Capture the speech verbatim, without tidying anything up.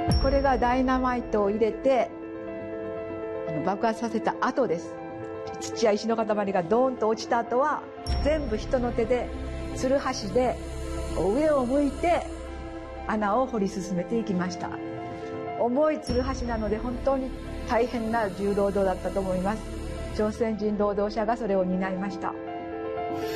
これがダイナマイトを入れて爆発させた後です。土や石の塊がドーンと落ちた後は全部人の手でつるはしで上を向いて穴を掘り進めていきました。重いつるはしなので本当に大変な重労働だったと思います。朝鮮人労働者がそれを担いました。